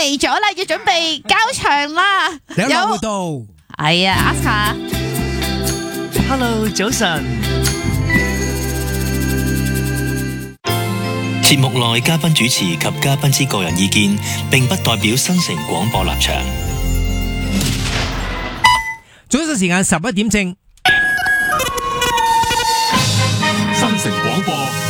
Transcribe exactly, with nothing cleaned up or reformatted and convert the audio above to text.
嚟咗啦，要準備交場啦。 有冇活到？ 係啊 ，Aska。 Hello， 早晨。 節目內嘉賓主持及嘉賓之個人意見，並不代表新城廣播立場。 早晨時間十一點正，